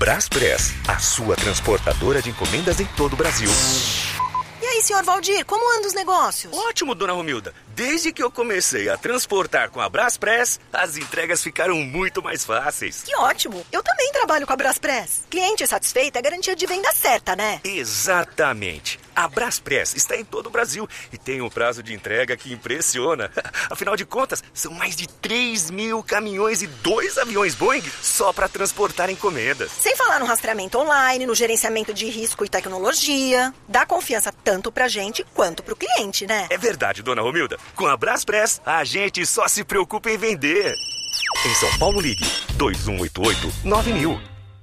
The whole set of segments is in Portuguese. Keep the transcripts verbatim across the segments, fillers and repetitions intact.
Braspress, a sua transportadora de encomendas em todo o Brasil. E aí, senhor Valdir, como andam os negócios? Ótimo, dona Romilda. Desde que eu comecei a transportar com a Braspress, as entregas ficaram muito mais fáceis. Que ótimo. Eu também trabalho com a Braspress. Cliente satisfeito é garantia de venda certa, né? Exatamente. A Braspress está em todo o Brasil e tem um prazo de entrega que impressiona. Afinal de contas, são mais de três mil caminhões e dois aviões Boeing só para transportar encomendas. Sem falar no rastreamento online, no gerenciamento de risco e tecnologia. Dá confiança tanto pra gente quanto pro cliente, né? É verdade, dona Romilda. Com a Braspress, a gente só se preocupa em vender. Em São Paulo, ligue dois um oito oito nove mil.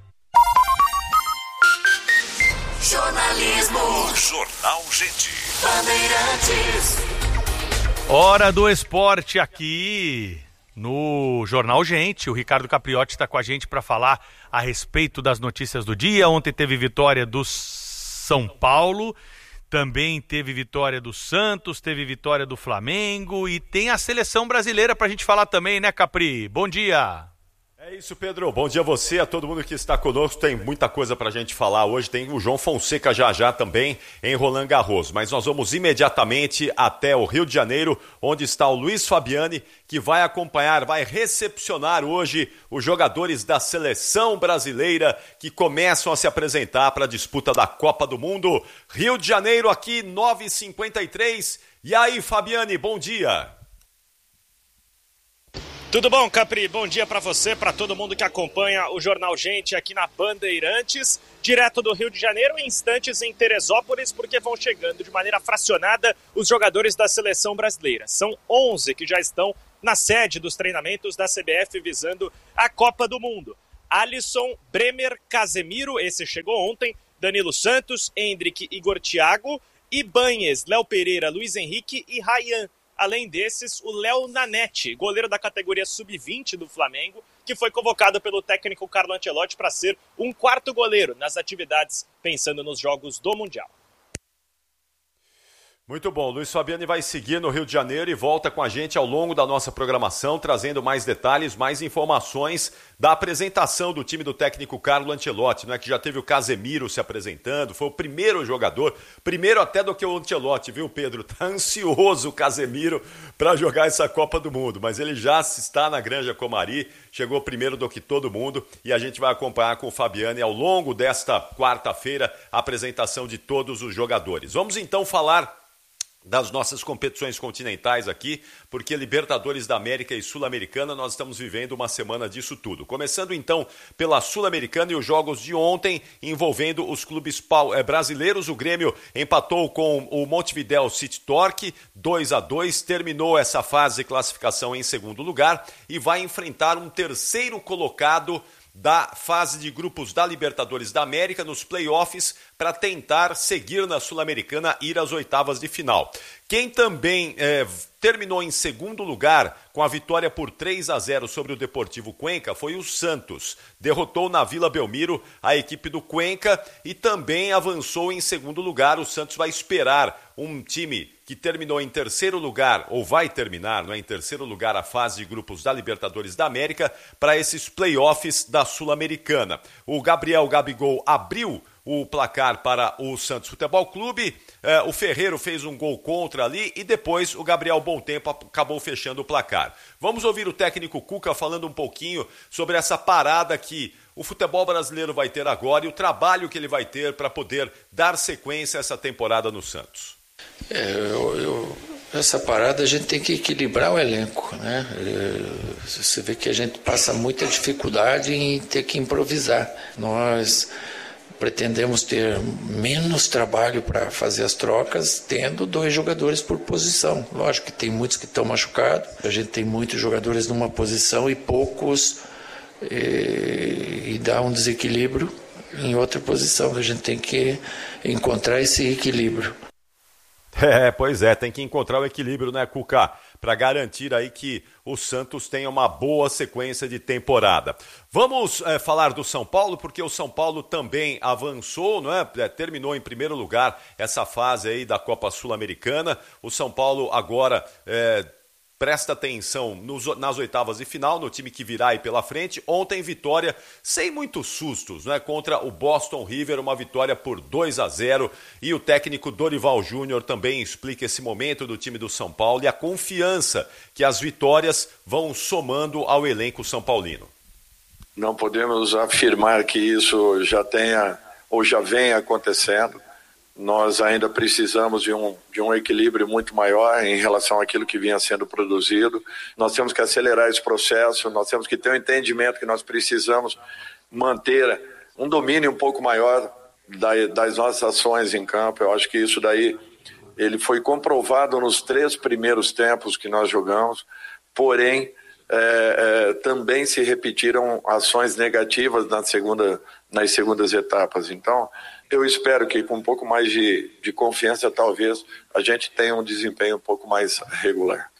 Jornalismo. Jornal Gente. Bandeirantes. Hora do esporte aqui no Jornal Gente. O Ricardo Capriotti está com a gente para falar a respeito das notícias do dia. Ontem teve vitória do São Paulo. Também teve vitória do Santos, teve vitória do Flamengo e tem a seleção brasileira pra gente falar também, né, Capri? Bom dia! É isso, Pedro. Bom dia a você, a todo mundo que está conosco. Tem muita coisa pra gente falar hoje. Tem o João Fonseca já já também em Roland Garros. Mas nós vamos imediatamente até o Rio de Janeiro, onde está o Luiz Fabiani, que vai acompanhar, vai recepcionar hoje os jogadores da seleção brasileira que começam a se apresentar para a disputa da Copa do Mundo. Rio de Janeiro aqui, nove e cinquenta e três. E aí, Fabiani, bom dia. Tudo bom, Capri? Bom dia para você, para todo mundo que acompanha o Jornal Gente aqui na Bandeirantes, direto do Rio de Janeiro, em instantes em Teresópolis, porque vão chegando de maneira fracionada os jogadores da seleção brasileira. São onze que já estão na sede dos treinamentos da C B F visando a Copa do Mundo. Alisson, Bremer, Casemiro, esse chegou ontem, Danilo Santos, Endrick, Igor Thiago, Ibanez, Léo Pereira, Luiz Henrique e Ryan. Além desses, o Léo Nanete, goleiro da categoria sub vinte do Flamengo, que foi convocado pelo técnico Carlo Ancelotti para ser um quarto goleiro nas atividades pensando nos jogos do Mundial. Muito bom, Luiz Fabiani vai seguir no Rio de Janeiro e volta com a gente ao longo da nossa programação, trazendo mais detalhes, mais informações da apresentação do time do técnico Carlo Ancelotti, né, que já teve o Casemiro se apresentando, foi o primeiro jogador, primeiro até do que o Ancelotti, viu, Pedro? Tá ansioso o Casemiro para jogar essa Copa do Mundo, mas ele já está na Granja Comari, chegou primeiro do que todo mundo e a gente vai acompanhar com o Fabiani ao longo desta quarta-feira a apresentação de todos os jogadores. Vamos então falar das nossas competições continentais aqui, porque Libertadores da América e Sul-Americana nós estamos vivendo uma semana disso tudo. Começando então pela Sul-Americana e os jogos de ontem envolvendo os clubes brasileiros. O Grêmio empatou com o Montevideo City Torque, dois a dois, terminou essa fase de classificação em segundo lugar e vai enfrentar um terceiro colocado da fase de grupos da Libertadores da América nos playoffs para tentar seguir na Sul-Americana e ir às oitavas de final. Quem também é, terminou em segundo lugar com a vitória por três a zero sobre o Deportivo Cuenca foi o Santos. Derrotou na Vila Belmiro a equipe do Cuenca e também avançou em segundo lugar. O Santos vai esperar um time que terminou em terceiro lugar, ou vai terminar, não é, em terceiro lugar a fase de grupos da Libertadores da América para esses playoffs da Sul-Americana. O Gabriel Gabigol abriu o placar para o Santos Futebol Clube, eh, o Ferreiro fez um gol contra ali e depois o Gabriel Bontempo acabou fechando o placar. Vamos ouvir o técnico Cuca falando um pouquinho sobre essa parada que o futebol brasileiro vai ter agora e o trabalho que ele vai ter para poder dar sequência a essa temporada no Santos. É, eu, eu, essa parada a gente tem que equilibrar o elenco, né? É, você vê que a gente passa muita dificuldade em ter que improvisar. Nós pretendemos ter menos trabalho para fazer as trocas, tendo dois jogadores por posição. Lógico que tem muitos que estão machucados, a gente tem muitos jogadores numa posição e poucos, e, e dá um desequilíbrio em outra posição. A gente tem que encontrar esse equilíbrio. É, pois é, tem que encontrar o equilíbrio, né, Cuca? Para garantir aí que o Santos tenha uma boa sequência de temporada. Vamos é, falar do São Paulo, porque o São Paulo também avançou, não é? É, terminou em primeiro lugar essa fase aí da Copa Sul-Americana. O São Paulo agora é, Presta atenção nos, nas oitavas de final, no time que virá aí pela frente. Ontem, vitória sem muitos sustos, né? Contra o Boston River, uma vitória por dois a zero. E o técnico Dorival Júnior também explica esse momento do time do São Paulo e a confiança que as vitórias vão somando ao elenco são paulino. Não podemos afirmar que isso já tenha ou já venha acontecendo. Nós ainda precisamos de um, de um equilíbrio muito maior em relação àquilo que vinha sendo produzido. Nós temos que acelerar esse processo, nós temos que ter um entendimento que nós precisamos manter um domínio um pouco maior da, das nossas ações em campo. Eu acho que isso daí ele foi comprovado nos três primeiros tempos que nós jogamos, porém é, é, também se repetiram ações negativas na segunda, nas segundas etapas. Então, eu espero que com um pouco mais de, de confiança, talvez, a gente tenha um desempenho um pouco mais regular.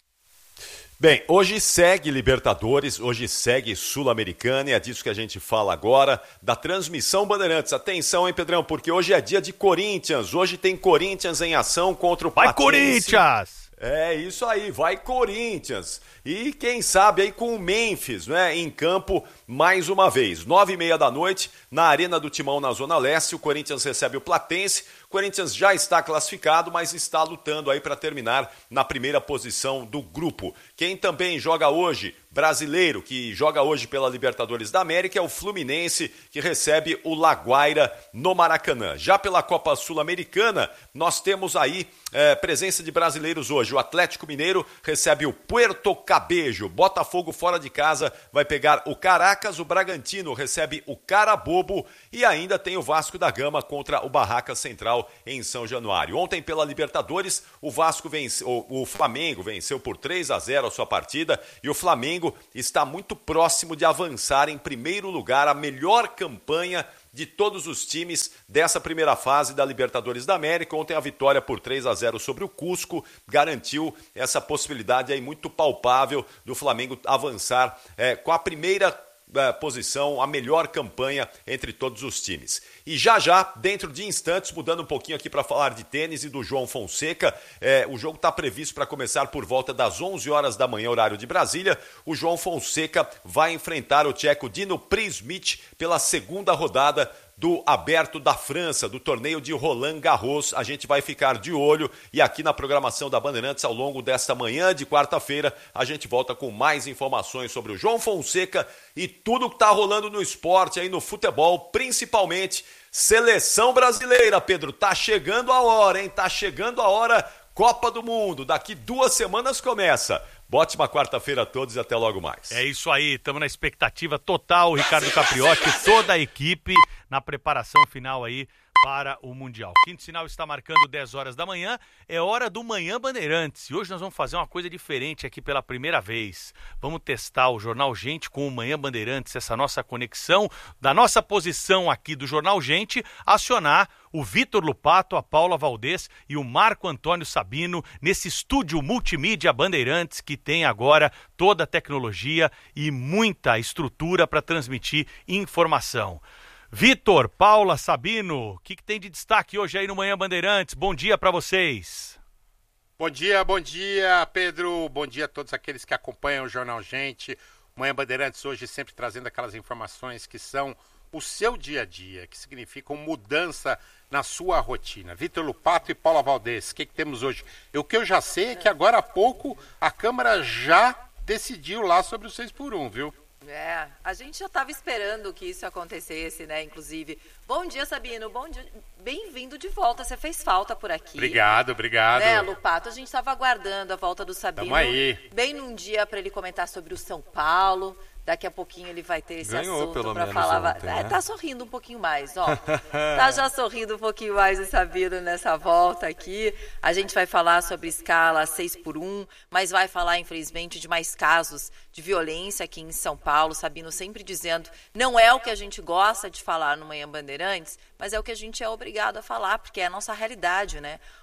Bem, hoje segue Libertadores, hoje segue Sul-Americana, e é disso que a gente fala agora, da transmissão Bandeirantes. Atenção, hein, Pedrão, porque hoje é dia de Corinthians, hoje tem Corinthians em ação contra o Vai, Platense. Corinthians! É isso aí, vai Corinthians. E quem sabe aí com o Memphis, né, em campo mais uma vez. Nove e meia da noite, na Arena do Timão, na Zona Leste, o Corinthians recebe o Platense. O Corinthians já está classificado, mas está lutando aí para terminar na primeira posição do grupo. Quem também joga hoje, brasileiro, que joga hoje pela Libertadores da América, é o Fluminense, que recebe o Laguaira no Maracanã. Já pela Copa Sul-Americana, nós temos aí é, presença de brasileiros hoje. O Atlético Mineiro recebe o Puerto Cabejo. Botafogo fora de casa vai pegar o Caracas. O Bragantino recebe o Carabobo. E ainda tem o Vasco da Gama contra o Barraca Central em São Januário. Ontem pela Libertadores, o Vasco venceu, o, o Flamengo venceu por três a zero a sua partida. E o Flamengo está muito próximo de avançar em primeiro lugar, a melhor campanha de todos os times dessa primeira fase da Libertadores da América. Ontem a vitória por três a zero sobre o Cusco garantiu essa possibilidade aí muito palpável do Flamengo avançar é, com a primeira é, posição, a melhor campanha entre todos os times. E já já, dentro de instantes, mudando um pouquinho aqui para falar de tênis e do João Fonseca, é, o jogo está previsto para começar por volta das onze horas da manhã, horário de Brasília. O João Fonseca vai enfrentar o tcheco Dino Prismic pela segunda rodada do Aberto da França, do torneio de Roland Garros. A gente vai ficar de olho e aqui na programação da Bandeirantes, ao longo desta manhã de quarta-feira, a gente volta com mais informações sobre o João Fonseca e tudo que está rolando no esporte, aí no futebol, principalmente seleção brasileira, Pedro. Tá chegando a hora, hein? Tá chegando a hora, Copa do Mundo. Daqui duas semanas começa. Bote uma quarta-feira a todos e até logo mais. É isso aí, estamos na expectativa total, o Ricardo Capriotti, toda a equipe na preparação final aí para o Mundial. Quinto sinal está marcando dez horas da manhã, é hora do Manhã Bandeirantes. E hoje nós vamos fazer uma coisa diferente aqui pela primeira vez. Vamos testar o Jornal Gente com o Manhã Bandeirantes, essa nossa conexão da nossa posição aqui do Jornal Gente, acionar o Vitor Lupato, a Paula Valdez e o Marco Antônio Sabino nesse estúdio multimídia Bandeirantes que tem agora toda a tecnologia e muita estrutura para transmitir informação. Vitor, Paula, Sabino, o que, que tem de destaque hoje aí no Manhã Bandeirantes? Bom dia para vocês. Bom dia, bom dia, Pedro. Bom dia a todos aqueles que acompanham o Jornal Gente. O Manhã Bandeirantes hoje sempre trazendo aquelas informações que são o seu dia a dia, que significam mudança na sua rotina. Vitor Lupato e Paula Valdez, o que, que temos hoje? O que eu já sei é que agora há pouco a Câmara já decidiu lá sobre o seis por um, viu? É, a gente já estava esperando que isso acontecesse, né, inclusive. Bom dia, Sabino, bom dia, bem-vindo de volta, você fez falta por aqui. Obrigado, obrigado. Né, Lupato, a gente estava aguardando a volta do Sabino. Tamo aí. Bem num dia para ele comentar sobre o São Paulo. Daqui a pouquinho ele vai ter esse Ganhou, assunto para falar. Ontem, é, né? tá sorrindo um pouquinho mais, ó. Tá já sorrindo um pouquinho mais o Sabino nessa volta aqui. A gente vai falar sobre escala seis por um, mas vai falar, infelizmente, de mais casos de violência aqui em São Paulo. Sabino sempre dizendo, não é o que a gente gosta de falar no Manhã Bandeirantes, mas é o que a gente é obrigado a falar, porque é a nossa realidade, né?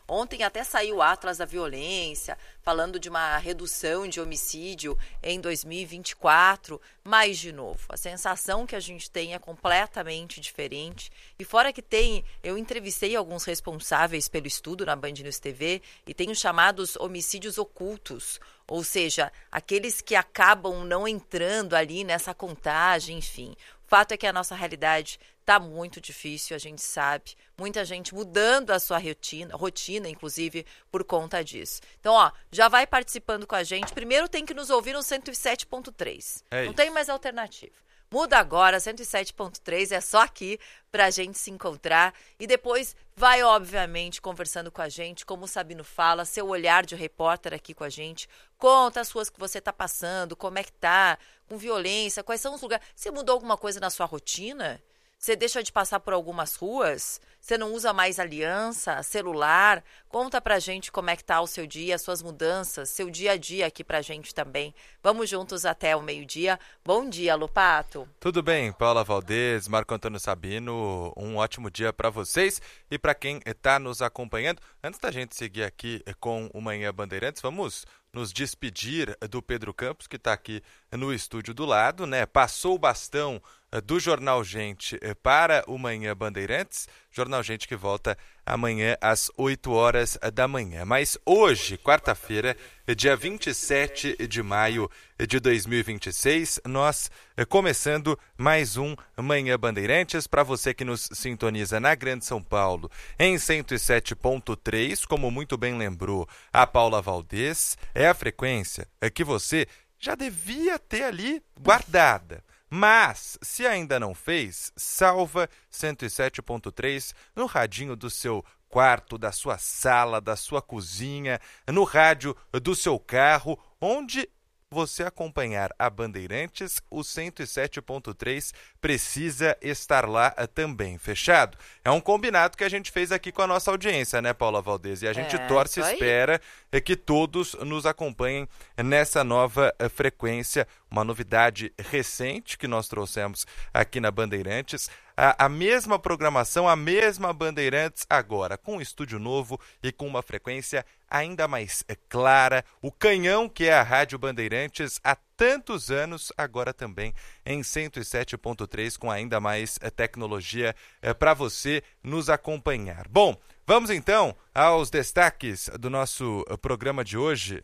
Ontem até saiu o Atlas da Violência, falando de uma redução de homicídio em dois mil e vinte e quatro, mas, de novo, a sensação que a gente tem é completamente diferente. E fora que tem, eu entrevistei alguns responsáveis pelo estudo na Band News T V e tem os chamados homicídios ocultos, ou seja, aqueles que acabam não entrando ali nessa contagem, enfim. O fato é que a nossa realidade está muito difícil, a gente sabe. Muita gente mudando a sua rotina, rotina, inclusive, por conta disso. Então, ó, já vai participando com a gente. Primeiro tem que nos ouvir no cento e sete ponto três. É Não isso. tem mais alternativa. Muda agora, cento e sete ponto três, é só aqui para a gente se encontrar. E depois vai, obviamente, conversando com a gente, como o Sabino fala, seu olhar de repórter aqui com a gente. Conta as ruas que você está passando, como é que tá, com violência, quais são os lugares. Você mudou alguma coisa na sua rotina? Você deixa de passar por algumas ruas? Você não usa mais aliança, celular? Conta pra gente como é que tá o seu dia, as suas mudanças, seu dia a dia aqui pra gente também. Vamos juntos até o meio-dia. Bom dia, Lopato. Tudo bem, Paula Valdez, Marco Antônio Sabino, um ótimo dia para vocês e para quem está nos acompanhando. Antes da gente seguir aqui com o Manhã Bandeirantes, vamos nos despedir do Pedro Campos, que está aqui no estúdio do lado, né? Passou o bastão do Jornal Gente para o Manhã Bandeirantes, Jornal Gente que volta amanhã às oito horas da manhã. Mas hoje, quarta-feira, dia vinte e sete de maio de dois mil e vinte e seis, nós começando mais um Manhã Bandeirantes. Para você que nos sintoniza na Grande São Paulo, em cento e sete ponto três, como muito bem lembrou a Paula Valdez, é a frequência que você já devia ter ali guardada. Mas, se ainda não fez, salva cento e sete ponto três no radinho do seu quarto, da sua sala, da sua cozinha, no rádio do seu carro, onde você acompanhar a Bandeirantes, o cento e sete ponto três precisa estar lá também, fechado? É um combinado que a gente fez aqui com a nossa audiência, né, Paula Valdez? E a gente é, torce e espera que todos nos acompanhem nessa nova frequência, uma novidade recente que nós trouxemos aqui na Bandeirantes. A, a mesma programação, a mesma Bandeirantes agora, com um estúdio novo e com uma frequência ainda mais clara. O canhão que é a Rádio Bandeirantes há tantos anos, agora também em cento e sete ponto três, com ainda mais tecnologia é, para você nos acompanhar. Bom, vamos então aos destaques do nosso programa de hoje.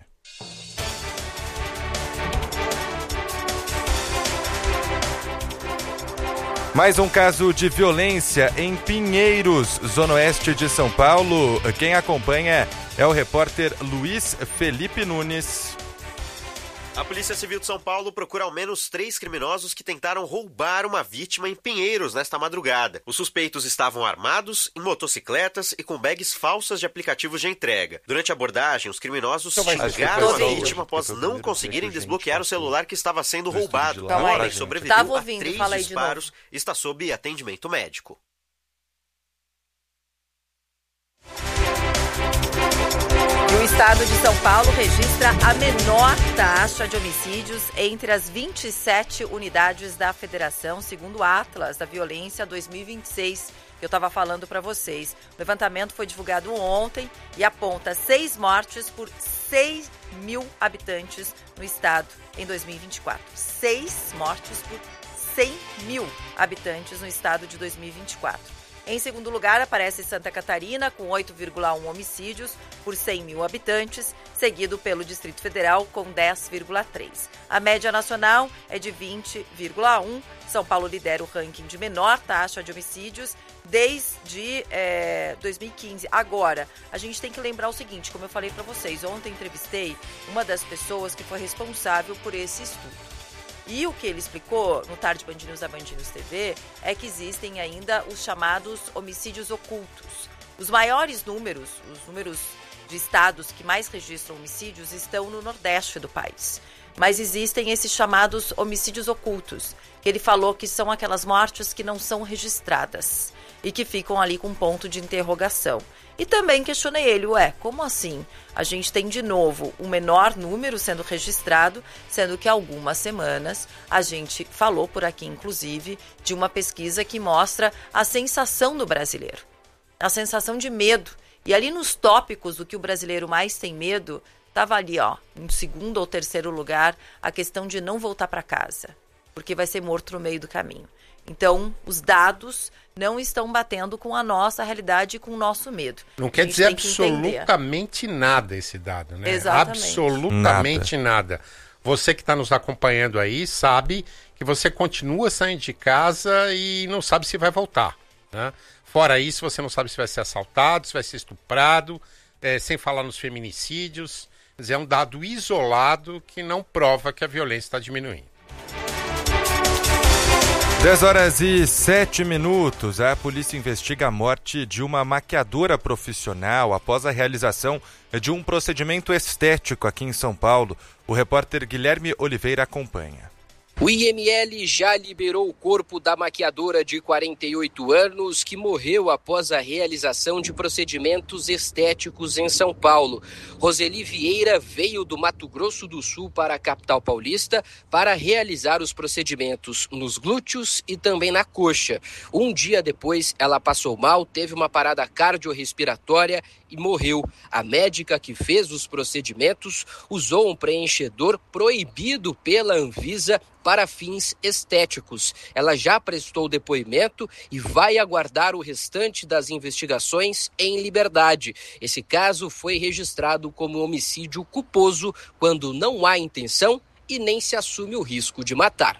Mais um caso de violência em Pinheiros, zona oeste de São Paulo. Quem acompanha é o repórter Luiz Felipe Nunes. A Polícia Civil de São Paulo procura ao menos três criminosos que tentaram roubar uma vítima em Pinheiros nesta madrugada. Os suspeitos estavam armados, em motocicletas e com bags falsas de aplicativos de entrega. Durante a abordagem, os criminosos xingaram a vítima após não conseguirem desbloquear o celular que estava sendo roubado. O homem sobreviveu a três disparos e está sob atendimento médico. O estado de São Paulo registra a menor taxa de homicídios entre as vinte e sete unidades da federação, segundo o Atlas da Violência dois mil e vinte e seis, que eu estava falando para vocês. O levantamento foi divulgado ontem e aponta seis mortes por seis mil habitantes no estado em dois mil e vinte e quatro. Seis mortes por cem mil habitantes no estado de dois mil e vinte e quatro. Em segundo lugar, aparece Santa Catarina, com oito vírgula um homicídios por cem mil habitantes, seguido pelo Distrito Federal, com dez vírgula três. A média nacional é de vinte vírgula um. São Paulo lidera o ranking de menor taxa de homicídios desde é, dois mil e quinze. Agora, a gente tem que lembrar o seguinte, como eu falei para vocês, ontem entrevistei uma das pessoas que foi responsável por esse estudo. E o que ele explicou no Tarde Band News da Band News T V é que existem ainda os chamados homicídios ocultos. Os maiores números, os números de estados que mais registram homicídios estão no Nordeste do país. Mas existem esses chamados homicídios ocultos, que ele falou que são aquelas mortes que não são registradas e que ficam ali com ponto de interrogação. E também questionei ele, ué, como assim? A gente tem de novo um menor número sendo registrado, sendo que há algumas semanas a gente falou por aqui, inclusive, de uma pesquisa que mostra a sensação do brasileiro, a sensação de medo E ali nos tópicos, o que o brasileiro mais tem medo, estava ali, ó, em segundo ou terceiro lugar, a questão de não voltar para casa, porque vai ser morto no meio do caminho. Então, os dados não estão batendo com a nossa realidade e com o nosso medo. Não quer dizer absolutamente nada esse dado, né? Exatamente. Absolutamente nada. nada. Você que está nos acompanhando aí sabe que você continua saindo de casa e não sabe se vai voltar, né? Fora isso, você não sabe se vai ser assaltado, se vai ser estuprado, é, sem falar nos feminicídios. Quer dizer, é um dado isolado que não prova que a violência está diminuindo. dez horas e sete minutos. A polícia investiga a morte de uma maquiadora profissional após a realização de um procedimento estético aqui em São Paulo. O repórter Guilherme Oliveira acompanha. O I M L já liberou o corpo da maquiadora de quarenta e oito anos que morreu após a realização de procedimentos estéticos em São Paulo. Roseli Vieira veio do Mato Grosso do Sul para a capital paulista para realizar os procedimentos nos glúteos e também na coxa. Um dia depois, ela passou mal, teve uma parada cardiorrespiratória e morreu. A médica que fez os procedimentos usou um preenchedor proibido pela Anvisa para fins estéticos. Ela já prestou depoimento e vai aguardar o restante das investigações em liberdade. Esse caso foi registrado como homicídio culposo quando não há intenção e nem se assume o risco de matar.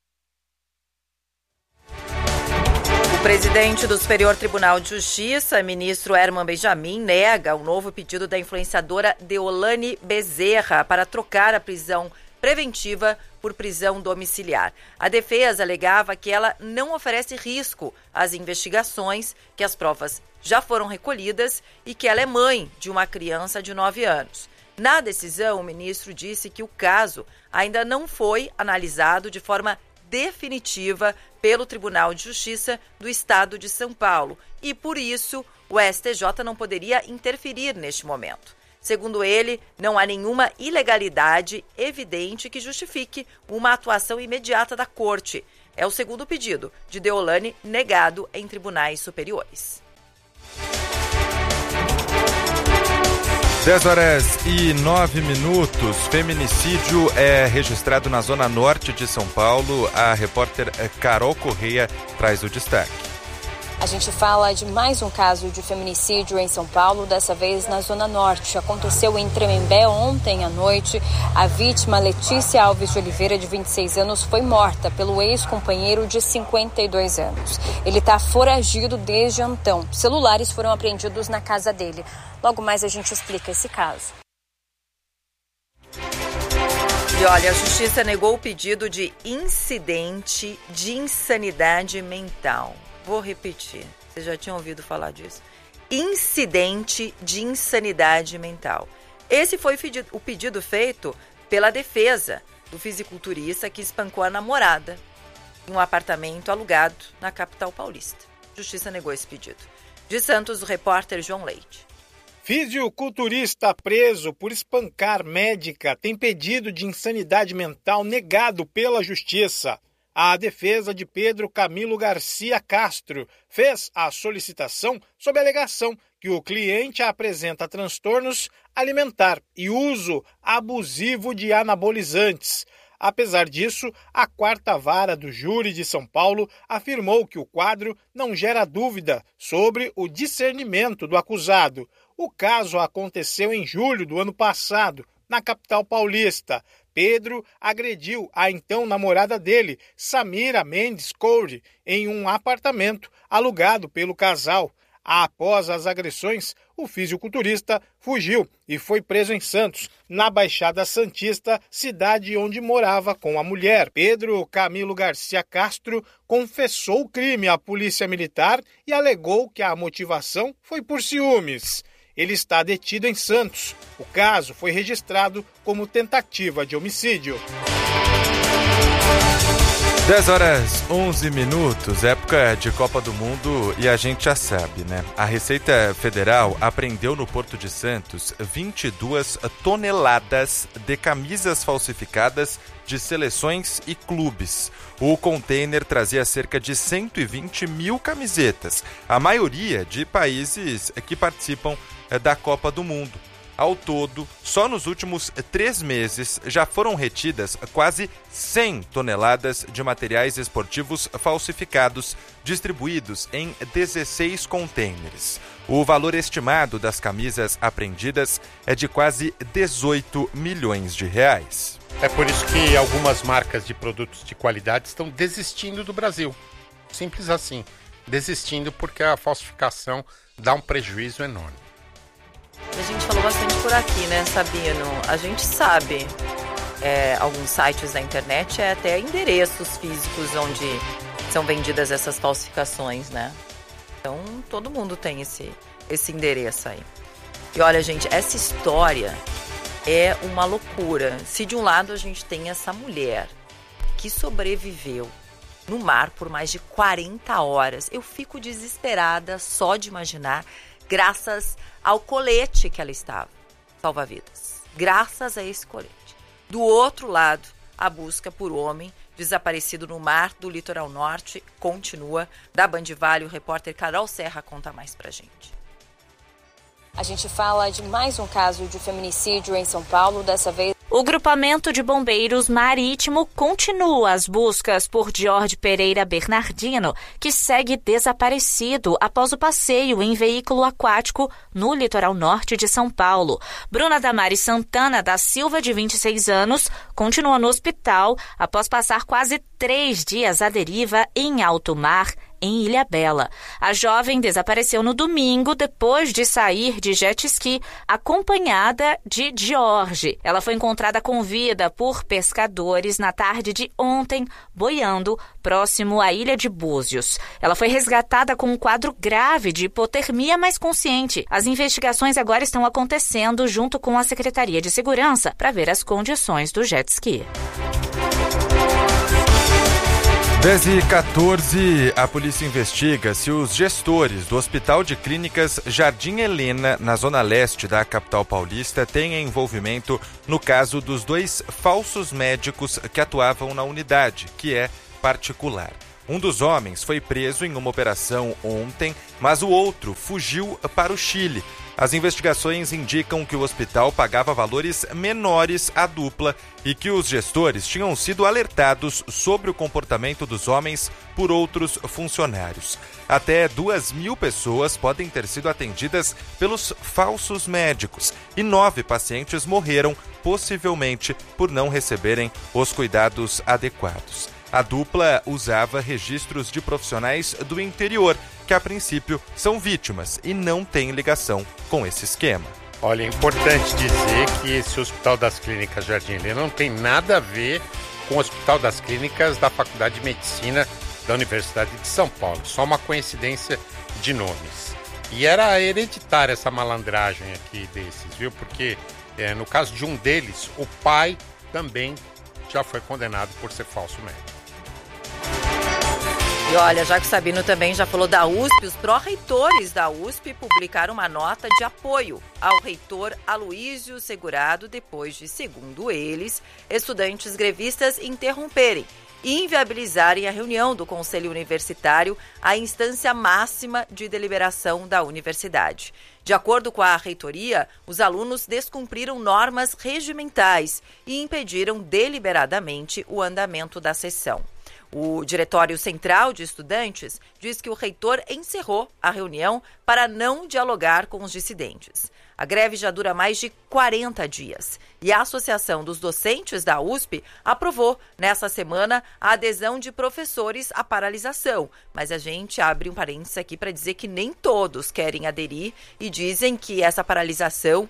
O presidente do Superior Tribunal de Justiça, ministro Herman Benjamin, nega o novo pedido da influenciadora Deolane Bezerra para trocar a prisão preventiva por prisão domiciliar. A defesa alegava que ela não oferece risco às investigações, que as provas já foram recolhidas e que ela é mãe de uma criança de nove anos. Na decisão, o ministro disse que o caso ainda não foi analisado de forma definitiva pelo Tribunal de Justiça do Estado de São Paulo e, por isso, o S T J não poderia interferir neste momento. Segundo ele, não há nenhuma ilegalidade evidente que justifique uma atuação imediata da Corte. É o segundo pedido de Deolane negado em tribunais superiores. dez horas e nove minutos. Feminicídio é registrado na zona norte de São Paulo. A repórter Carol Correia traz o destaque. A gente fala de mais um caso de feminicídio em São Paulo, dessa vez na Zona Norte. Aconteceu em Tremembé ontem à noite. A vítima, Letícia Alves de Oliveira, de vinte e seis anos, foi morta pelo ex-companheiro de cinquenta e dois anos. Ele está foragido desde então. Celulares foram apreendidos na casa dele. Logo mais a gente explica esse caso. E olha, a Justiça negou o pedido de incidente de insanidade mental. Vou repetir, vocês já tinham ouvido falar disso. Incidente de insanidade mental. Esse foi o pedido feito pela defesa do fisiculturista que espancou a namorada em um apartamento alugado na capital paulista. Justiça negou esse pedido. De Santos, o repórter João Leite. Fisiculturista preso por espancar médica tem pedido de insanidade mental negado pela Justiça. A defesa de Pedro Camilo Garcia Castro fez a solicitação sob a alegação que o cliente apresenta transtornos alimentar e uso abusivo de anabolizantes. Apesar disso, a quarta vara do júri de São Paulo afirmou que o quadro não gera dúvida sobre o discernimento do acusado. O caso aconteceu em julho do ano passado, na capital paulista. Pedro agrediu a então namorada dele, Samira Mendes Coure, em um apartamento alugado pelo casal. Após as agressões, o fisiculturista fugiu e foi preso em Santos, na Baixada Santista, cidade onde morava com a mulher. Pedro Camilo Garcia Castro confessou o crime à polícia militar e alegou que a motivação foi por ciúmes. Ele está detido em Santos. O caso foi registrado como tentativa de homicídio. dez horas, onze minutos, época de Copa do Mundo e a gente já sabe, né? A Receita Federal apreendeu no Porto de Santos vinte e duas toneladas de camisas falsificadas de seleções e clubes. O container trazia cerca de cento e vinte mil camisetas, a maioria de países que participam da Copa do Mundo. Ao todo, só nos últimos três meses já foram retidas quase cem toneladas de materiais esportivos falsificados, distribuídos em dezesseis contêineres. O valor estimado das camisas apreendidas é de quase dezoito milhões de reais. É por isso que algumas marcas de produtos de qualidade estão desistindo do Brasil. Simples assim. Desistindo porque a falsificação dá um prejuízo enorme. A gente falou bastante por aqui, né, Sabino? A gente sabe, é, alguns sites da internet, é até endereços físicos onde são vendidas essas falsificações, né? Então, todo mundo tem esse, esse endereço aí. E olha, gente, essa história é uma loucura. Se de um lado a gente tem essa mulher que sobreviveu no mar por mais de quarenta horas, eu fico desesperada só de imaginar, graças ao colete que ela estava, salva-vidas. Graças a esse colete. Do outro lado, a busca por homem desaparecido no mar do litoral norte continua. Da Band Vale, o repórter Carol Serra conta mais pra gente. A gente fala de mais um caso de feminicídio em São Paulo, dessa vez. O grupamento de bombeiros marítimo continua as buscas por Jorge Pereira Bernardino, que segue desaparecido após o passeio em veículo aquático no litoral norte de São Paulo. Bruna Damares Santana da Silva, de vinte e seis anos, continua no hospital após passar quase três dias à deriva em alto mar, em Ilhabela. A jovem desapareceu no domingo depois de sair de jet ski acompanhada de Jorge. Ela foi encontrada com vida por pescadores na tarde de ontem, boiando próximo à ilha de Búzios. Ela foi resgatada com um quadro grave de hipotermia, mas consciente. As investigações agora estão acontecendo junto com a Secretaria de Segurança para ver as condições do jet ski. dez e quatorze, a polícia investiga se os gestores do Hospital de Clínicas Jardim Helena, na zona leste da capital paulista, têm envolvimento no caso dos dois falsos médicos que atuavam na unidade, que é particular. Um dos homens foi preso em uma operação ontem, mas o outro fugiu para o Chile. As investigações indicam que o hospital pagava valores menores à dupla e que os gestores tinham sido alertados sobre o comportamento dos homens por outros funcionários. Até duas mil pessoas podem ter sido atendidas pelos falsos médicos e nove pacientes morreram, possivelmente por não receberem os cuidados adequados. A dupla usava registros de profissionais do interior, que a princípio são vítimas e não têm ligação com esse esquema. Olha, é importante dizer que esse Hospital das Clínicas Jardim Helena não tem nada a ver com o Hospital das Clínicas da Faculdade de Medicina da Universidade de São Paulo. Só uma coincidência de nomes. E era hereditária essa malandragem aqui desses, viu? Porque é, no caso de um deles, o pai também já foi condenado por ser falso médico. E olha, já que o Sabino também já falou da U S P, os pró-reitores da U S P publicaram uma nota de apoio ao reitor Aloísio Segurado depois de, segundo eles, estudantes grevistas interromperem e inviabilizarem a reunião do Conselho Universitário, a instância máxima de deliberação da universidade. De acordo com a reitoria, os alunos descumpriram normas regimentais e impediram deliberadamente o andamento da sessão. O Diretório Central de Estudantes diz que o reitor encerrou a reunião para não dialogar com os dissidentes. A greve já dura mais de quarenta dias e a Associação dos Docentes da U S P aprovou nessa semana a adesão de professores à paralisação. Mas a gente abre um parênteses aqui para dizer que nem todos querem aderir e dizem que essa paralisação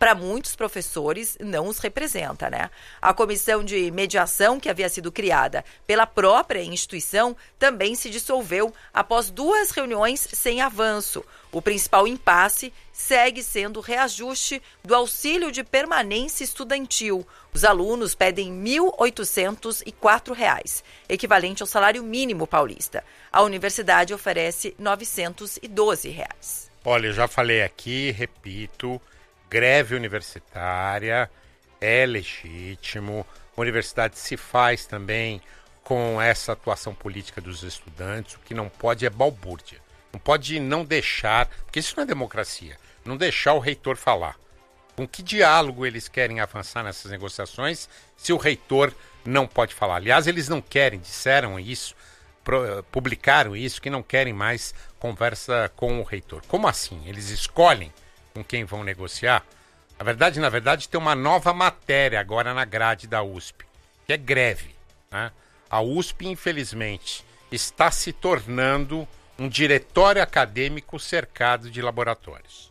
para muitos professores, não os representa, né? A comissão de mediação, que havia sido criada pela própria instituição, também se dissolveu após duas reuniões sem avanço. O principal impasse segue sendo o reajuste do auxílio de permanência estudantil. Os alunos pedem mil oitocentos e quatro reais, equivalente ao salário mínimo paulista. A universidade oferece novecentos e doze reais. Olha, eu já falei aqui, repito, greve universitária é legítimo. A universidade se faz também com essa atuação política dos estudantes. O que não pode é balbúrdia. Não pode não deixar, porque isso não é democracia, não deixar o reitor falar. Com que diálogo eles querem avançar nessas negociações se o reitor não pode falar? Aliás, eles não querem, disseram isso, publicaram isso, que não querem mais conversa com o reitor. Como assim? Eles escolhem com quem vão negociar? Na verdade, na verdade, tem uma nova matéria agora na grade da U S P, que é greve, né? A U S P, infelizmente, está se tornando um diretório acadêmico cercado de laboratórios.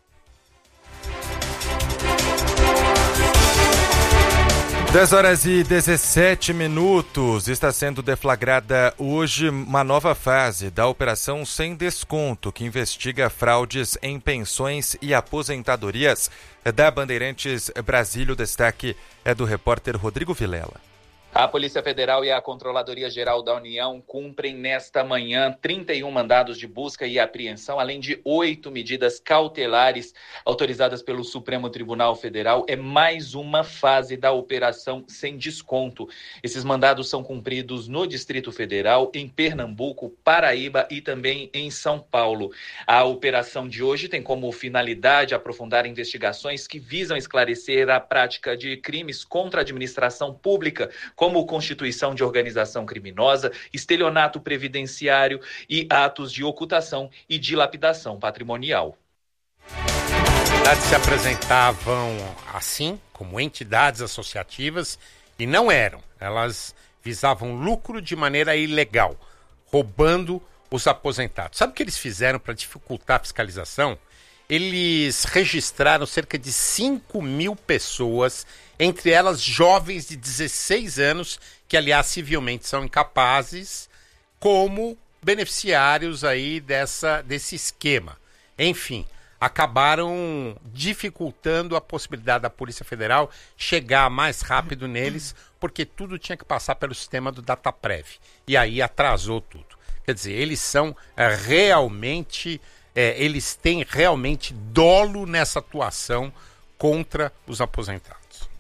dez horas e dezessete minutos. Está sendo deflagrada hoje uma nova fase da Operação Sem Desconto, que investiga fraudes em pensões e aposentadorias. Da Bandeirantes Brasília, o destaque é do repórter Rodrigo Vilela. A Polícia Federal e a Controladoria Geral da União cumprem nesta manhã trinta e um mandados de busca e apreensão, além de oito medidas cautelares autorizadas pelo Supremo Tribunal Federal. É mais uma fase da Operação Sem Desconto. Esses mandados são cumpridos no Distrito Federal, em Pernambuco, Paraíba e também em São Paulo. A operação de hoje tem como finalidade aprofundar investigações que visam esclarecer a prática de crimes contra a administração pública, como constituição de organização criminosa, estelionato previdenciário e atos de ocultação e dilapidação patrimonial. As entidades se apresentavam assim, como entidades associativas, e não eram. Elas visavam lucro de maneira ilegal, roubando os aposentados. Sabe o que eles fizeram para dificultar a fiscalização? Eles registraram cerca de cinco mil pessoas, entre elas jovens de dezesseis anos, que aliás civilmente são incapazes, como beneficiários aí dessa, desse esquema. Enfim, acabaram dificultando a possibilidade da Polícia Federal chegar mais rápido neles, porque tudo tinha que passar pelo sistema do Dataprev. E aí atrasou tudo. Quer dizer, eles são é, realmente... É, eles têm realmente dolo nessa atuação contra os aposentados.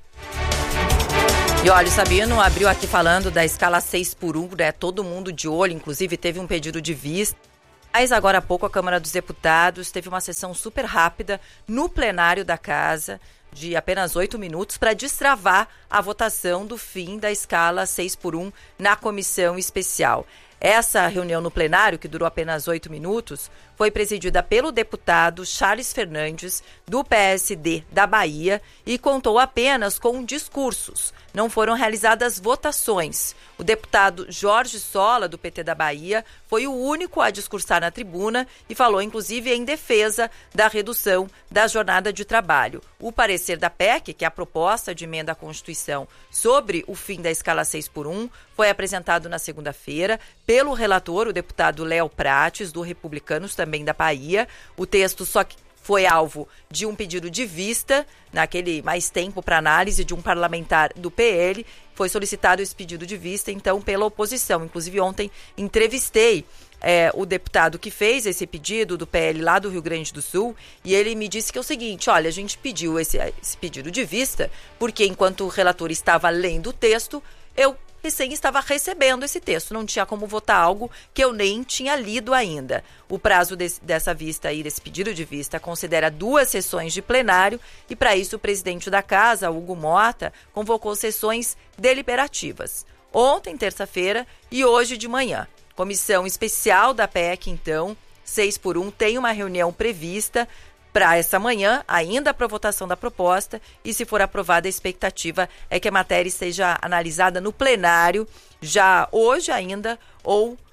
E olha, o Sabino abriu aqui falando da escala seis por um, né? Todo mundo de olho, inclusive teve um pedido de vista. Mas agora há pouco a Câmara dos Deputados teve uma sessão super rápida no plenário da Casa, de apenas oito minutos, para destravar a votação do fim da escala seis por um na comissão especial. Essa reunião no plenário, que durou apenas oito minutos, foi presidida pelo deputado Charles Fernandes, do P S D da Bahia, e contou apenas com discursos. Não foram realizadas votações. O deputado Jorge Sola, do P T da Bahia, foi o único a discursar na tribuna e falou, inclusive, em defesa da redução da jornada de trabalho. O parecer da P E C, que é a proposta de emenda à Constituição sobre o fim da escala seis por um, foi apresentado na segunda-feira pelo relator, o deputado Léo Prates, do Republicanos, também da Bahia. O texto só que foi alvo de um pedido de vista, naquele mais tempo para análise de um parlamentar do P L. Foi solicitado esse pedido de vista, então, pela oposição. Inclusive, ontem entrevistei é, o deputado que fez esse pedido do P L lá do Rio Grande do Sul, e ele me disse que é o seguinte: olha, a gente pediu esse, esse pedido de vista porque, enquanto o relator estava lendo o texto, eu recém estava recebendo esse texto, não tinha como votar algo que eu nem tinha lido ainda. O prazo desse, dessa vista aí, desse pedido de vista, considera duas sessões de plenário e, para isso, o presidente da Casa, Hugo Mota, convocou sessões deliberativas. Ontem, terça-feira, e hoje de manhã. Comissão especial da P E C, então, seis por um, tem uma reunião prevista para essa manhã, ainda para a votação da proposta, e se for aprovada, a expectativa é que a matéria seja analisada no plenário já hoje ainda ou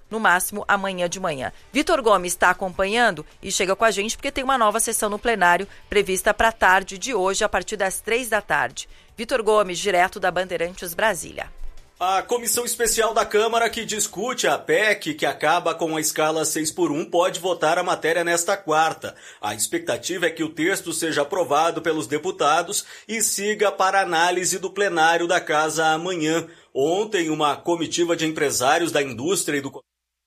no máximo amanhã de manhã. Vitor Gomes está acompanhando e chega com a gente porque tem uma nova sessão no plenário prevista para a tarde de hoje, a partir das três da tarde. Vitor Gomes, direto da Bandeirantes, Brasília. A comissão especial da Câmara que discute a P E C, que acaba com a escala seis por um, pode votar a matéria nesta quarta. A expectativa é que o texto seja aprovado pelos deputados e siga para análise do plenário da Casa amanhã. Ontem, uma comitiva de empresários da indústria e do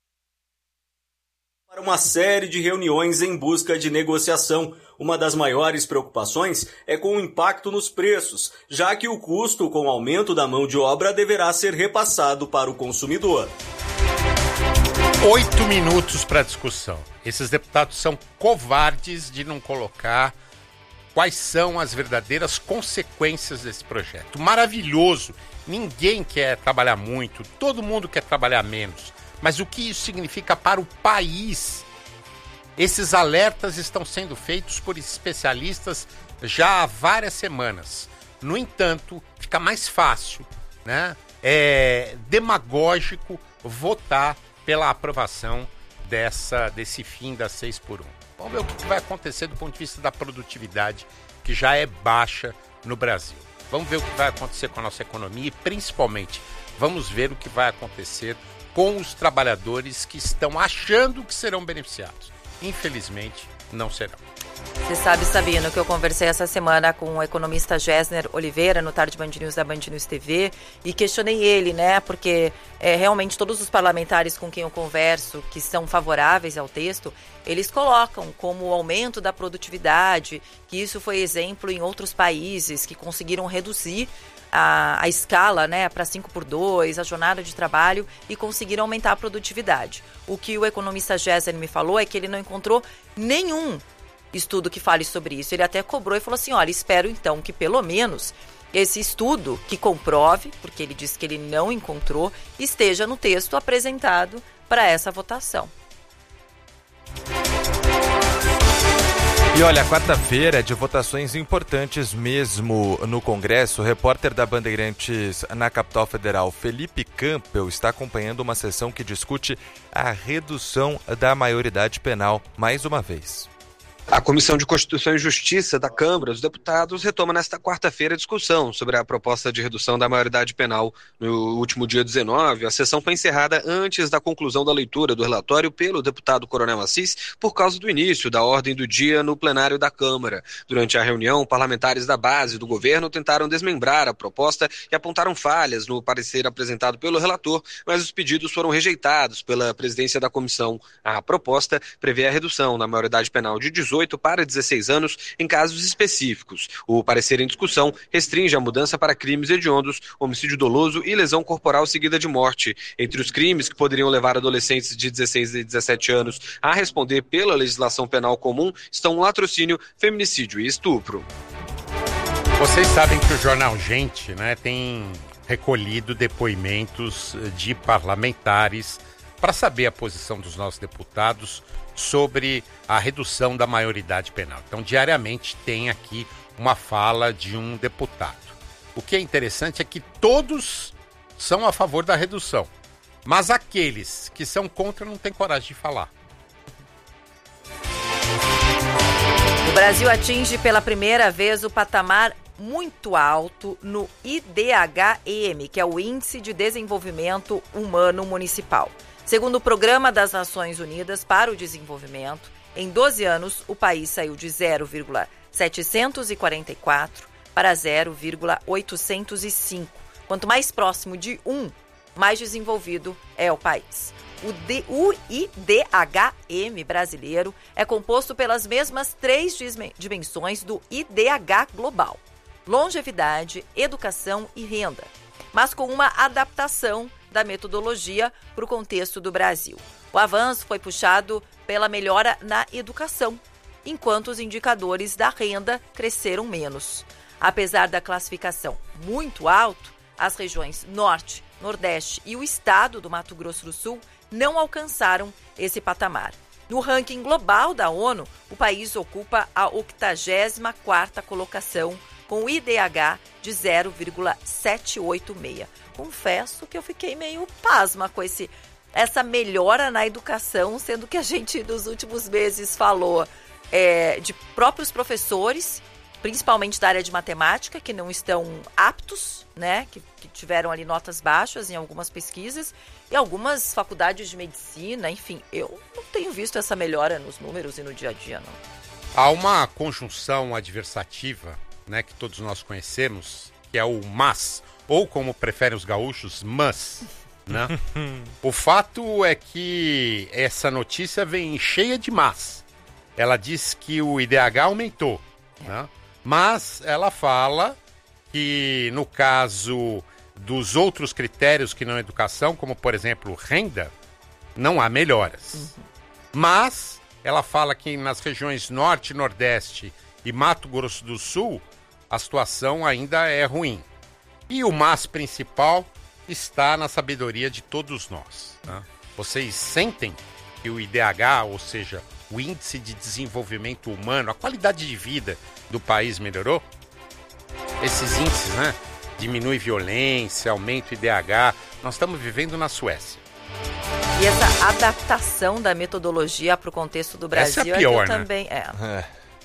para uma série de reuniões em busca de negociação. Uma das maiores preocupações é com o impacto nos preços, já que o custo com o aumento da mão de obra deverá ser repassado para o consumidor. Oito minutos para discussão. Esses deputados são covardes de não colocar quais são as verdadeiras consequências desse projeto. Maravilhoso. Ninguém quer trabalhar muito, todo mundo quer trabalhar menos. Mas o que isso significa para o país? Esses alertas estão sendo feitos por especialistas já há várias semanas. No entanto, fica mais fácil, né? É demagógico votar pela aprovação dessa, desse fim da seis por um. Vamos ver o que vai acontecer do ponto de vista da produtividade, que já é baixa no Brasil. Vamos ver o que vai acontecer com a nossa economia e, principalmente, vamos ver o que vai acontecer com os trabalhadores que estão achando que serão beneficiados. Infelizmente, não serão. Você sabe, Sabino, que eu conversei essa semana com o economista Gessner Oliveira no Tarde Band News da Band News T V e questionei ele, né, porque é, realmente todos os parlamentares com quem eu converso que são favoráveis ao texto, eles colocam como o aumento da produtividade, que isso foi exemplo em outros países que conseguiram reduzir a, a escala, né, para cinco por dois, a jornada de trabalho e conseguiram aumentar a produtividade. O que o economista Gessner me falou é que ele não encontrou nenhum estudo que fale sobre isso. Ele até cobrou e falou assim, olha, espero então que pelo menos esse estudo que comprove, porque ele disse que ele não encontrou, esteja no texto apresentado para essa votação. E olha, quarta-feira é de votações importantes mesmo no Congresso. O repórter da Bandeirantes na capital federal, Felipe Campbell, está acompanhando uma sessão que discute a redução da maioridade penal mais uma vez. A Comissão de Constituição e Justiça da Câmara dos Deputados retoma nesta quarta-feira a discussão sobre a proposta de redução da maioridade penal. No último dia dezenove, a sessão foi encerrada antes da conclusão da leitura do relatório pelo deputado Coronel Assis por causa do início da ordem do dia no plenário da Câmara. Durante a reunião, parlamentares da base do governo tentaram desmembrar a proposta e apontaram falhas no parecer apresentado pelo relator, mas os pedidos foram rejeitados pela presidência da comissão. A proposta prevê a redução da maioridade penal de dezoito para dezesseis anos em casos específicos. O parecer em discussão restringe a mudança para crimes hediondos, homicídio doloso e lesão corporal seguida de morte. Entre os crimes que poderiam levar adolescentes de dezesseis e dezessete anos a responder pela legislação penal comum estão latrocínio, feminicídio e estupro. Vocês sabem que o jornal Gente, né, tem recolhido depoimentos de parlamentares para saber a posição dos nossos deputados sobre a redução da maioridade penal. Então, diariamente tem aqui uma fala de um deputado. O que é interessante é que todos são a favor da redução, mas aqueles que são contra não têm coragem de falar. O Brasil atinge pela primeira vez o patamar muito alto no I D H M, que é o Índice de Desenvolvimento Humano Municipal. Segundo o Programa das Nações Unidas para o Desenvolvimento, em doze anos, o país saiu de zero vírgula setecentos e quarenta e quatro para zero vírgula oitocentos e cinco. Quanto mais próximo de um, mais desenvolvido é o país. O, D, o I D H M brasileiro é composto pelas mesmas três dimensões do I D H global: longevidade, educação e renda, mas com uma adaptação da metodologia para o contexto do Brasil. O avanço foi puxado pela melhora na educação, enquanto os indicadores da renda cresceram menos. Apesar da classificação muito alta, as regiões Norte, Nordeste e o estado do Mato Grosso do Sul não alcançaram esse patamar. No ranking global da ONU, o país ocupa a octagésima quarta colocação, com o I D H de zero vírgula setecentos e oitenta e seis. Confesso que eu fiquei meio pasma com esse essa melhora na educação, sendo que a gente nos últimos meses falou é, de próprios professores, principalmente da área de matemática, que não estão aptos, né, que, que tiveram ali notas baixas em algumas pesquisas, e algumas faculdades de medicina, enfim, eu não tenho visto essa melhora nos números e no dia a dia, não. Há uma conjunção adversativa, né, que todos nós conhecemos, que é o mas, ou como preferem os gaúchos, mas, né? O fato é que essa notícia vem cheia de mas. Ela diz que o I D H aumentou, né? Mas ela fala que no caso dos outros critérios que não educação, como por exemplo renda, não há melhoras. Uhum. Mas ela fala que nas regiões Norte, Nordeste e Mato Grosso do Sul, a situação ainda é ruim. E o mas principal está na sabedoria de todos nós. Né? Vocês sentem que o I D H, ou seja, o Índice de Desenvolvimento Humano, a qualidade de vida do país melhorou? Esses índices, né? Diminui violência, aumenta o I D H. Nós estamos vivendo na Suécia. E essa adaptação da metodologia para o contexto do Brasil essa é, pior, é que eu né? também... É. É.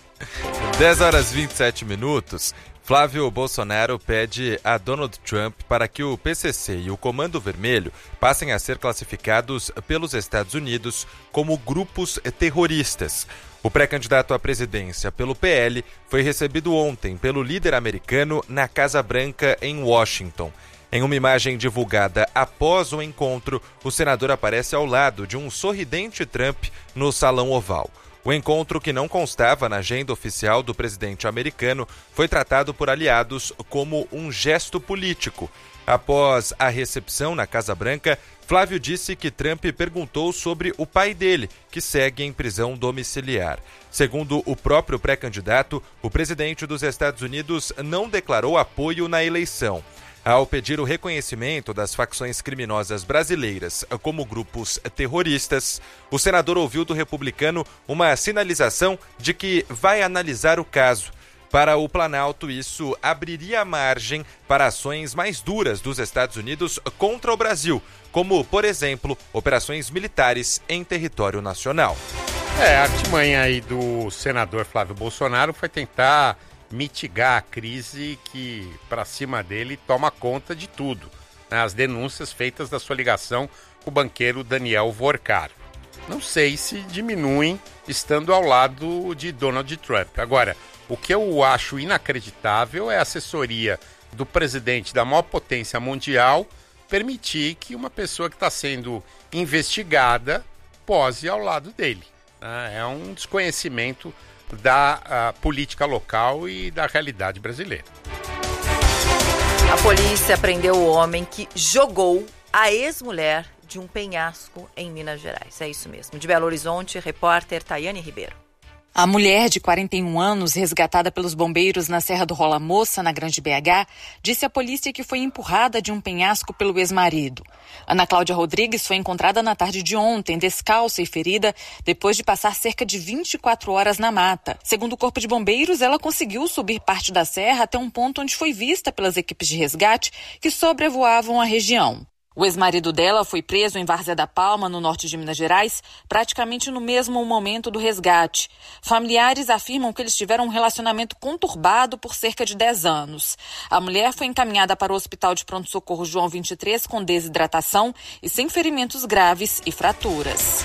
dez horas e vinte e sete minutos. Flávio Bolsonaro pede a Donald Trump para que o P C C e o Comando Vermelho passem a ser classificados pelos Estados Unidos como grupos terroristas. O pré-candidato à presidência pelo P L foi recebido ontem pelo líder americano na Casa Branca, em Washington. Em uma imagem divulgada após o encontro, o senador aparece ao lado de um sorridente Trump no Salão Oval. O encontro, que não constava na agenda oficial do presidente americano, foi tratado por aliados como um gesto político. Após a recepção na Casa Branca, Flávio disse que Trump perguntou sobre o pai dele, que segue em prisão domiciliar. Segundo o próprio pré-candidato, o presidente dos Estados Unidos não declarou apoio na eleição. Ao pedir o reconhecimento das facções criminosas brasileiras como grupos terroristas, o senador ouviu do republicano uma sinalização de que vai analisar o caso. Para o Planalto, isso abriria margem para ações mais duras dos Estados Unidos contra o Brasil, como, por exemplo, operações militares em território nacional. É, a artimanha aí do senador Flávio Bolsonaro foi tentar mitigar a crise que, para cima dele, toma conta de tudo, né? As denúncias feitas da sua ligação com o banqueiro Daniel Vorcaro. Não sei se diminuem estando ao lado de Donald Trump. Agora, o que eu acho inacreditável é a assessoria do presidente da maior potência mundial permitir que uma pessoa que está sendo investigada pose ao lado dele. É um desconhecimento da política local e da realidade brasileira. A polícia prendeu o homem que jogou a ex-mulher de um penhasco em Minas Gerais. É isso mesmo. De Belo Horizonte, repórter Tayane Ribeiro. A mulher de quarenta e um anos, resgatada pelos bombeiros na Serra do Rola Moça, na Grande B H, disse à polícia que foi empurrada de um penhasco pelo ex-marido. Ana Cláudia Rodrigues foi encontrada na tarde de ontem, descalça e ferida, depois de passar cerca de vinte e quatro horas na mata. Segundo o Corpo de Bombeiros, ela conseguiu subir parte da serra até um ponto onde foi vista pelas equipes de resgate que sobrevoavam a região. O ex-marido dela foi preso em Várzea da Palma, no norte de Minas Gerais, praticamente no mesmo momento do resgate. Familiares afirmam que eles tiveram um relacionamento conturbado por cerca de dez anos. A mulher foi encaminhada para o Hospital de Pronto-Socorro João vinte e três com desidratação e sem ferimentos graves e fraturas.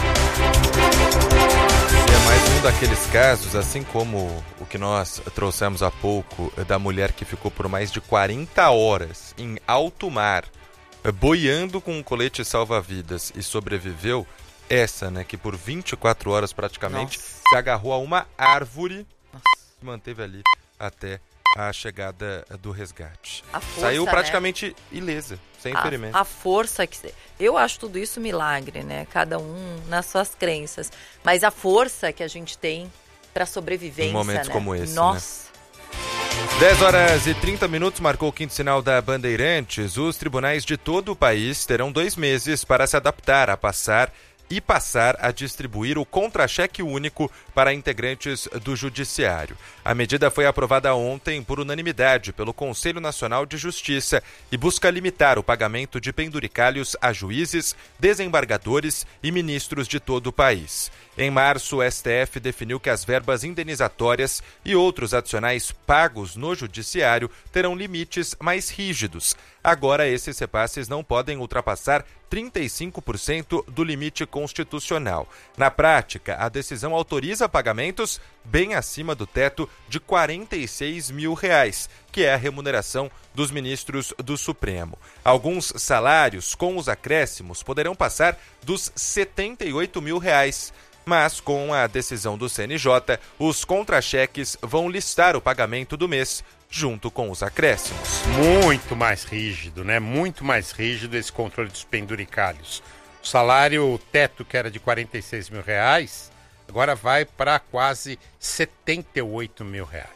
É mais um daqueles casos, assim como o que nós trouxemos há pouco, da mulher que ficou por mais de quarenta horas em alto mar, boiando com um colete salva-vidas e sobreviveu. Essa, né, que por vinte e quatro horas praticamente Nossa. se agarrou a uma árvore e se manteve ali até a chegada do resgate. Força, Saiu praticamente né? ilesa, sem a, ferimento. A força que... Eu acho tudo isso milagre, né? Cada um nas suas crenças. Mas a força que a gente tem para sobrevivência, em momentos né? como esse, Nossa. Né? dez horas e trinta minutos, marcou o quinto sinal da Bandeirantes. Os tribunais de todo o país terão dois meses para se adaptar a passar e passar a distribuir o contra-cheque único para integrantes do Judiciário. A medida foi aprovada ontem por unanimidade pelo Conselho Nacional de Justiça e busca limitar o pagamento de penduricalhos a juízes, desembargadores e ministros de todo o país. Em março, o S T F definiu que as verbas indenizatórias e outros adicionais pagos no Judiciário terão limites mais rígidos. Agora, esses repasses não podem ultrapassar trinta e cinco por cento do limite constitucional. Na prática, a decisão autoriza pagamentos bem acima do teto de quarenta e seis mil reais, que é a remuneração dos ministros do Supremo. Alguns salários com os acréscimos poderão passar dos setenta e oito mil reais. Mas, com a decisão do C N J, os contra-cheques vão listar o pagamento do mês, junto com os acréscimos. Muito mais rígido, né? Muito mais rígido esse controle dos penduricalhos. O salário teto, que era de quarenta e seis mil reais, agora vai para quase setenta e oito mil reais.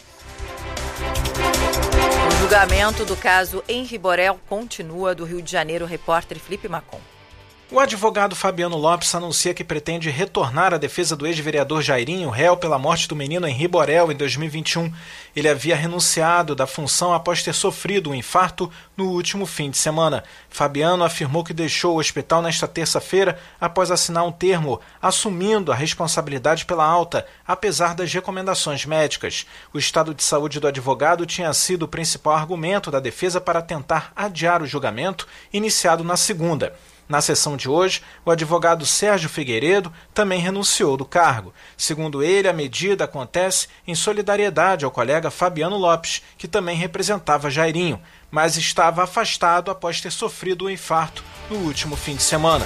O julgamento do caso Henri Borel continua. Do Rio de Janeiro, o repórter Felipe Macon. O advogado Fabiano Lopes anuncia que pretende retornar à defesa do ex-vereador Jairinho, réu pela morte do menino Henri Borel em dois mil e vinte e um. Ele havia renunciado da função após ter sofrido um infarto no último fim de semana. Fabiano afirmou que deixou o hospital nesta terça-feira após assinar um termo assumindo a responsabilidade pela alta, apesar das recomendações médicas. O estado de saúde do advogado tinha sido o principal argumento da defesa para tentar adiar o julgamento, iniciado na segunda. Na sessão de hoje, o advogado Sérgio Figueiredo também renunciou do cargo. Segundo ele, a medida acontece em solidariedade ao colega Fabiano Lopes, que também representava Jairinho, mas estava afastado após ter sofrido um infarto no último fim de semana.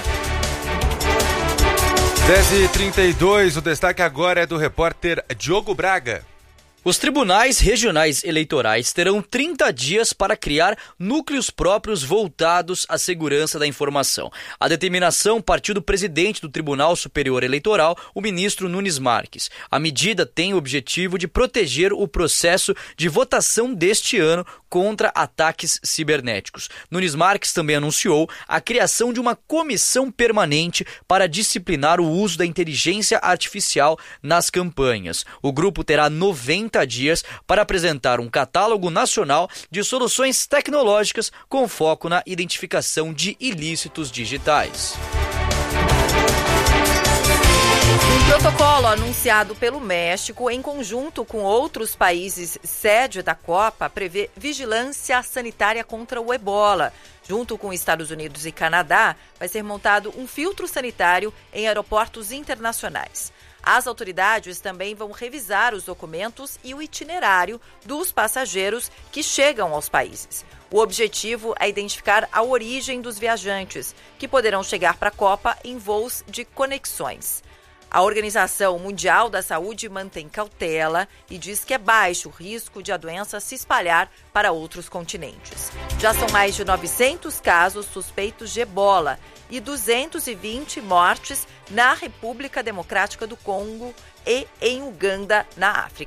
dez e trinta e dois, o destaque agora é do repórter Diogo Braga. Os tribunais regionais eleitorais terão trinta dias para criar núcleos próprios voltados à segurança da informação. A determinação partiu do presidente do Tribunal Superior Eleitoral, o ministro Nunes Marques. A medida tem o objetivo de proteger o processo de votação deste ano contra ataques cibernéticos. Nunes Marques também anunciou a criação de uma comissão permanente para disciplinar o uso da inteligência artificial nas campanhas. O grupo terá noventa dias para apresentar um catálogo nacional de soluções tecnológicas com foco na identificação de ilícitos digitais. Um protocolo anunciado pelo México, em conjunto com outros países sede da Copa, prevê vigilância sanitária contra o ebola. Junto com Estados Unidos e Canadá, vai ser montado um filtro sanitário em aeroportos internacionais. As autoridades também vão revisar os documentos e o itinerário dos passageiros que chegam aos países. O objetivo é identificar a origem dos viajantes, que poderão chegar para a Copa em voos de conexões. A Organização Mundial da Saúde mantém cautela e diz que é baixo o risco de a doença se espalhar para outros continentes. Já são mais de novecentos casos suspeitos de ebola e duzentas e vinte mortes na República Democrática do Congo e em Uganda, na África.